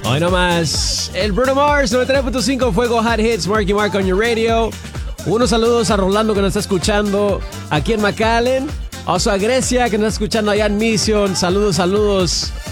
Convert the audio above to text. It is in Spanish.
Hoy nomás, el Bruno Mars, 93.5 Fuego Hot Hits, Marky Mark on your radio. Unos saludos a Rolando que nos está escuchando aquí en McAllen. Also a Grecia que nos está escuchando allá en Mission. Saludos.